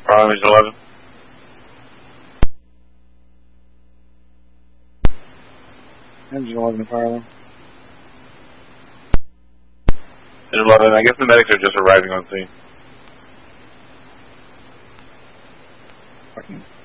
Engine 11. Engine 11 fire alarm. Engine 11, I guess the medics are just arriving on scene. Fucking